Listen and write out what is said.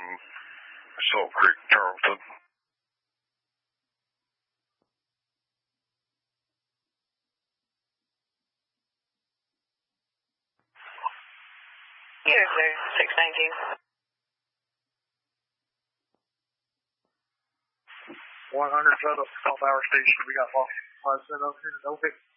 Salt Creek, Charleston. You're clear, 619. 100 South Power Station. We got lost 5 cent up here. Okay.